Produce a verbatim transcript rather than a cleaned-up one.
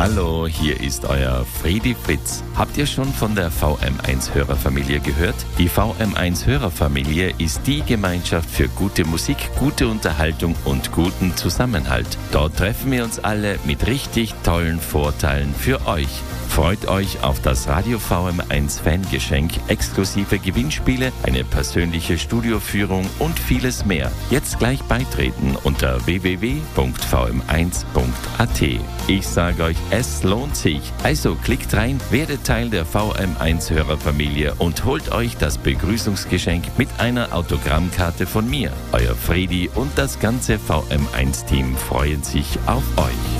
Hallo, hier ist euer Fredi Fritz. Habt ihr schon von der V M eins Hörerfamilie gehört? Die V M eins Hörerfamilie ist die Gemeinschaft für gute Musik, gute Unterhaltung und guten Zusammenhalt. Dort treffen wir uns alle mit richtig tollen Vorteilen für euch. Freut euch auf das Radio V M eins Fangeschenk, exklusive Gewinnspiele, eine persönliche Studioführung und vieles mehr. Jetzt gleich beitreten unter w w w punkt v m eins punkt a t. Ich sage euch, es lohnt sich. Also klickt rein, werdet Teil der V M eins Hörerfamilie und holt euch das Begrüßungsgeschenk mit einer Autogrammkarte von mir. Euer Fredi und das ganze V M eins Team freuen sich auf euch.